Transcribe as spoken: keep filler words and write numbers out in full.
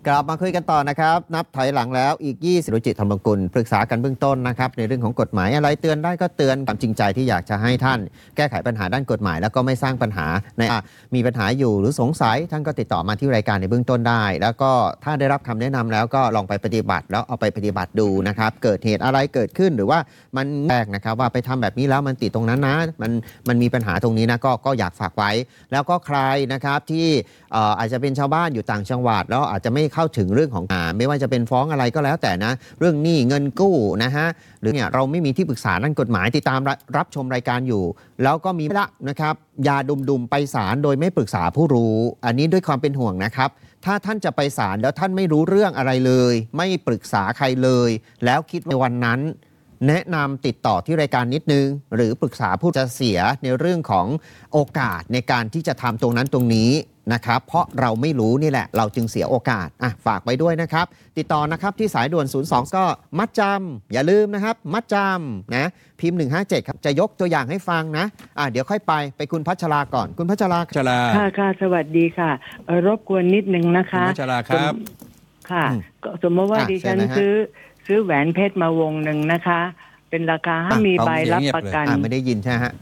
กลับมาคุยกันต่อนะครับนับถอยหลังแล้วอีกยี่สิบรุจิตธรรมกุลปรึกษากันเบื้องต้นนะครับในเรื่องของกฎหมายอะไรเตือนได้ก็เตือนความจริงใจที่อยากจะให้ท่านแก้ไขปัญหาด้านกฎหมายแล้วก็ไม่สร้างปัญหาในมีปัญหาอยู่หรือสงสัยท่านก็ติดต่อมาที่รายการในเบื้องต้นได้แล้วก็ถ้าได้รับคำแนะนำแล้วก็ลองไปปฏิบัติแล้วเอาไปปฏิบัติดูนะครับเกิดเหตุอะไรเกิดขึ้นหรือว่ามันแรกนะครับว่าไปทำแบบนี้แล้วมันติดตรงนั้นนะมันมันมีปัญหาตรงนี้นะก็ก็อยากฝากไว้แล้วก็ใครนะครับที่อาจจะเป็นชาวบ้านอยู่ต่างจังหวัดแล้วอาจจะไม่เข้าถึงเรื่องของอ่าไม่ว่าจะเป็นฟ้องอะไรก็แล้วแต่นะเรื่องหนี้เงินกู้นะฮะหรือเนี่ยเราไม่มีที่ปรึกษาด้านกฎหมายติดตามรับชมรายการอยู่แล้วก็มีละนะครับยาดุมๆไปศาลโดยไม่ปรึกษาผู้รู้อันนี้ด้วยความเป็นห่วงนะครับถ้าท่านจะไปศาลแล้วท่านไม่รู้เรื่องอะไรเลยไม่ปรึกษาใครเลยแล้วคิดว่าวันนั้นแนะนำติดต่อที่รายการนิดนึงหรือปรึกษาผู้จะเสียในเรื่องของโอกาสในการที่จะทำตรงนั้นตรงนี้นะครับเพราะเราไม่รู้นี่แหละเราจึงเสียโอกาสอ่ะฝากไว้ด้วยนะครับติดต่อนะครับที่สายด่วนศูนย์ สอง ก็มัดจำอย่าลืมนะครับมัดจำนะพิมพ์หนึ่งห้าเจ็ดครับจะยกตัวอย่างให้ฟังนะอ่ะเดี๋ยวค่อยไปไปคุณพัชราก่อนคุณพัชราพัชราค่ะค่ะสวัสดีค่ะเอ่อรบกวนนิดนึงนะคะพัชราครับค่ะสมมติว่าดิฉันซื้อซื้อแหวนเพชรมาวงหนึ่งนะคะเป็นราคาถ้ามีใบรับประกันไม่ได้ยินใช่ฮะ